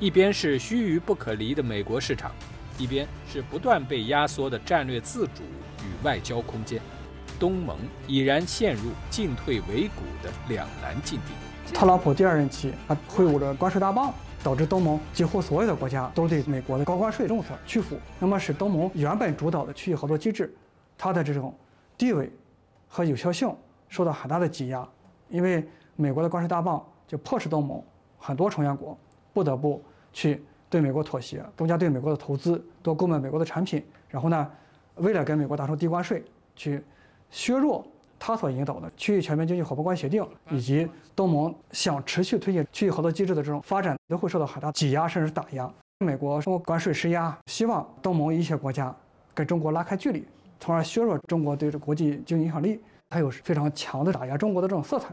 一边是须臾不可离的美国市场，一边是不断被压缩的战略自主与外交空间。东盟已然陷入进退维谷的两难境地。 特朗普第2任期，他挥舞着关税大棒，导致东盟几乎所有的国家都对美国的高关税政策屈服，那么使东盟原本主导的区域合作机制，它的这种地位和有效性受到很大的挤压。因为美国的关税大棒就迫使东盟很多成员国不得不去对美国妥协，增加对美国的投资，多购买美国的产品，然后呢，为了跟美国达成低关税，去削弱他所引导的区域全面经济伙伴关系协定，以及东盟想持续推进区域合作机制的这种发展，都会受到很大挤压甚至是打压。美国通过关税施压，希望东盟一些国家跟中国拉开距离，从而削弱中国对国际经济影响力，它有非常强的打压中国的这种色彩。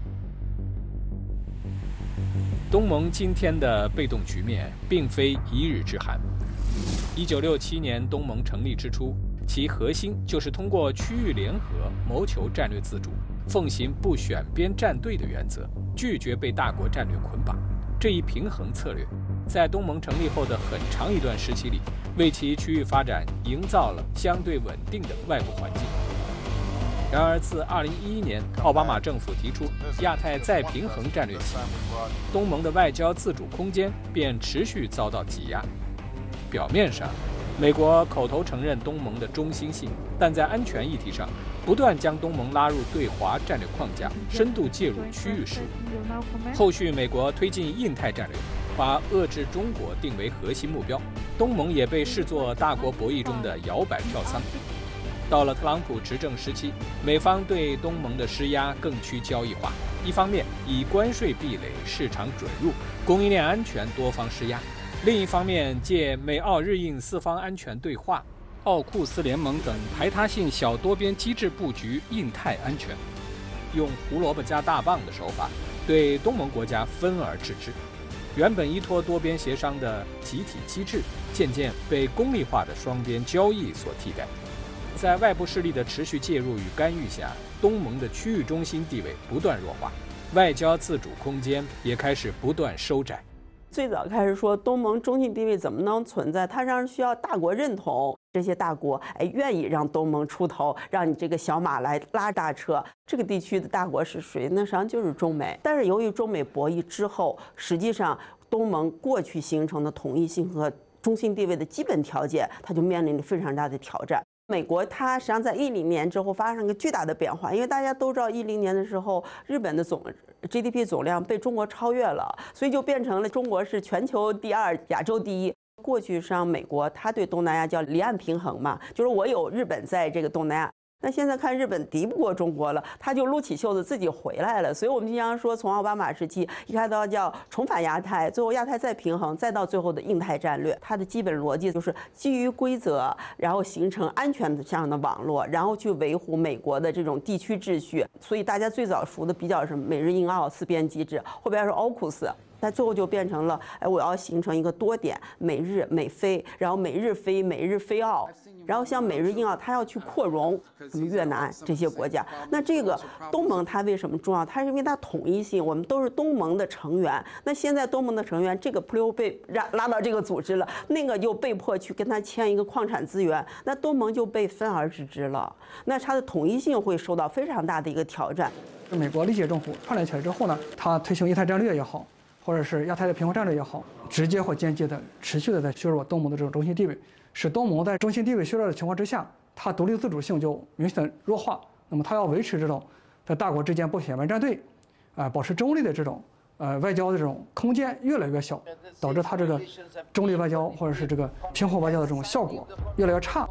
东盟今天的被动局面并非一日之寒。1967年东盟成立之初，其核心就是通过区域联合谋求战略自主，奉行不选边站队的原则，拒绝被大国战略捆绑。这一平衡策略，在东盟成立后的很长一段时期里，为其区域发展营造了相对稳定的外部环境。然而，自2011年奥巴马政府提出亚太再平衡战略起，东盟的外交自主空间便持续遭到挤压。表面上，美国口头承认东盟的中心性，但在安全议题上，不断将东盟拉入对华战略框架，深度介入区域事务。后续美国推进印太战略，把遏制中国定为核心目标，东盟也被视作大国博弈中的摇摆票仓。到了特朗普执政时期，美方对东盟的施压更趋交易化，一方面以关税壁垒、市场准入、供应链安全多方施压，另一方面借美澳日印四方安全对话、奥库斯联盟等排他性小多边机制布局印太安全，用胡萝卜加大棒的手法对东盟国家分而治之。原本依托多边协商的集体机制，渐渐被功利化的双边交易所替代。在外部势力的持续介入与干预下，东盟的区域中心地位不断弱化，外交自主空间也开始不断收窄。 最早开始说东盟中心地位怎么能存在，它实际上需要大国认同，这些大国愿意让东盟出头，让你这个小马来拉大车。这个地区的大国是谁呢？实际上就是中美。但是由于中美博弈之后，实际上东盟过去形成的统一性和中心地位的基本条件，它就面临着非常大的挑战。美国它实际上在10年之后发生了巨大的变化，因为大家都知道10年的时候，日本的GDP 总量被中国超越了，所以就变成了中国是全球第2，亚洲第1。过去实际上美国它对东南亚叫离岸平衡嘛，就是我有日本在这个东南亚。那现在看日本敌不过中国了，他就撸起袖子自己回来了。所以我们经常说，从奥巴马时期一开始叫重返亚太，最后亚太再平衡，再到最后的印太战略，它的基本逻辑就是基于规则，然后形成安全的这样的网络，然后去维护美国的这种地区秩序。所以大家最早熟的比较是美日印澳四边机制，后边是奥库斯。它最后就变成了，我要形成一个多点美日美菲，然后美日菲、美日菲澳，然后像美日印澳，它要去扩容什么越南这些国家。那这个东盟它为什么重要？它是因为它统一性，我们都是东盟的成员。那现在东盟的成员，这个普溜被拉到这个组织了，那个又被迫去跟他签一个矿产资源，那东盟就被分而治之了。那它的统一性会受到非常大的一个挑战。 美国历届政府串联起来之后呢，它推行印太战略也好，或者是亚太的平衡战略也好，直接或间接的持续的在削弱东盟的这种中心地位，使东盟在中心地位削弱的情况之下，它独立自主性就明显的弱化。那么它要维持这种在大国之间不选边站队，保持中立的这种外交的这种空间越来越小，导致它这个中立外交或者是这个平衡外交的这种效果越来越差。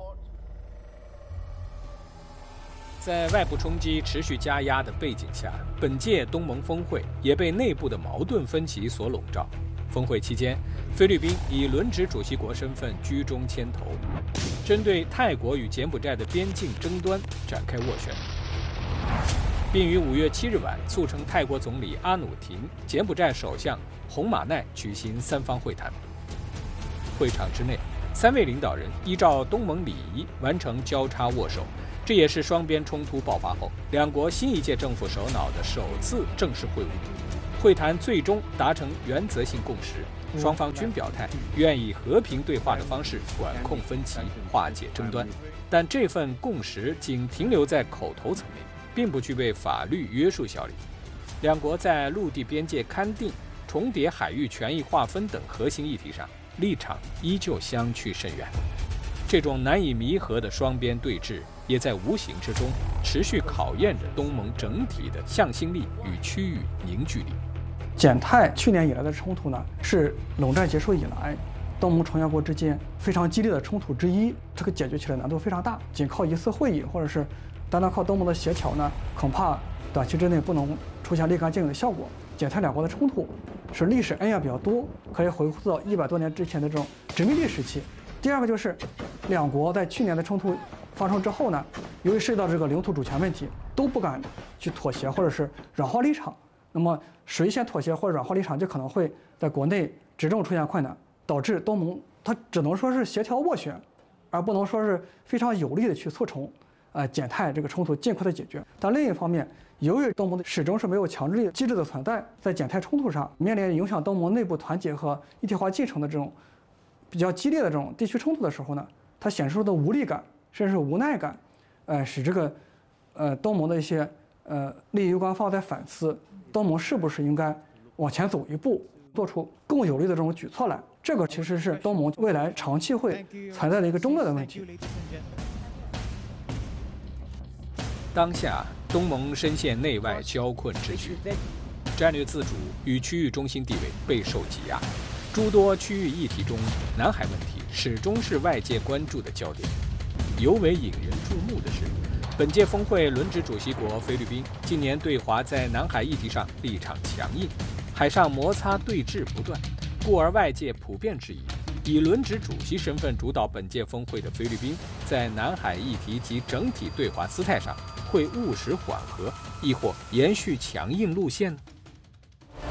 在外部冲击持续加压的背景下，本届东盟峰会也被内部的矛盾分歧所笼罩。峰会期间，菲律宾以轮值主席国身份居中牵头，针对泰国与柬埔寨的边境争端展开斡旋，并于5月7日晚促成泰国总理阿努廷、柬埔寨首相洪马奈举行3方会谈。会场之内，3位领导人依照东盟礼仪完成交叉握手。这也是双边冲突爆发后两国新一届政府首脑的首次正式会晤。会谈最终达成原则性共识， 双方均表态愿以和平对话的方式管控分歧、化解争端，但这份共识仅停留在口头层面，并不具备法律约束效力。两国在陆地边界勘定、重叠海域权益划分等核心议题上，立场依旧相去甚远。这种难以弥合的双边对峙，也在无形之中持续考验着东盟整体的向心力与区域凝聚力。 柬泰去年以来的冲突呢，是冷战结束以来东盟成员国之间非常激烈的冲突之一，这个解决起来难度非常大。仅靠一次会议，或者是单靠东盟的协调呢，恐怕短期之内不能出现立竿见影的效果。柬泰两国的冲突是历史恩怨比较多，可以回溯到100多年之前的这种殖民地时期。第二个就是两国在去年的冲突发生之后呢，由于涉及到这个领土主权问题，都不敢去妥协或者是软化立场。那么谁先妥协或者软化立场，就可能会在国内执政出现困难，导致东盟它只能说是协调斡旋，而不能说是非常有力的去促成柬泰这个冲突尽快的解决。但另一方面，由于东盟始终是没有强制力机制的存在，在柬泰冲突上面临影响东盟内部团结和一体化进程的这种比较激烈的这种地区冲突的时候呢，它显示出的无力感甚至是无奈感，使这个东盟的一些利益攸关方在反思东盟是不是应该往前走一步，做出更有力的这种举措来。这个其实是东盟未来长期会存在的一个争论的问题。 当下东盟深陷内外交困之局，战略自主与区域中心地位备受挤压。诸多区域议题中，南海问题始终是外界关注的焦点。尤为引人注目的是，本届峰会轮值主席国菲律宾近年对华在南海议题上立场强硬，海上摩擦对峙不断，故而外界普遍质疑，以轮值主席身份主导本届峰会的菲律宾，在南海议题及整体对华姿态上会务实缓和，亦或延续强硬路线呢？